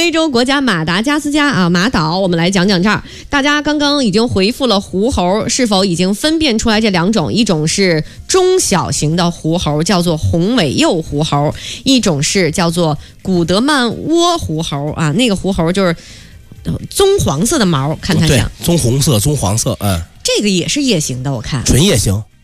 非洲国家马达加斯加啊，马岛，我们来讲讲这儿。大家刚刚已经回复了狐猴，是否已经分辨出来这两种？一种是中小型的狐猴，叫做红尾鼬狐猴；一种是叫做古德曼窝狐猴啊，那个狐猴就是棕黄色的毛，看它像对，棕红色、棕黄色， 这个也是夜行的，我看纯夜行。